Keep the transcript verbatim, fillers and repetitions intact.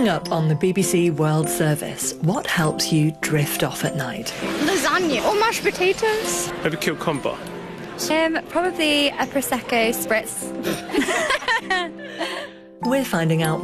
Coming up on the B B C World Service, what helps you drift off at night? Lasagna or mashed potatoes. Maybe cucumber. Um, probably a Prosecco spritz. We're finding out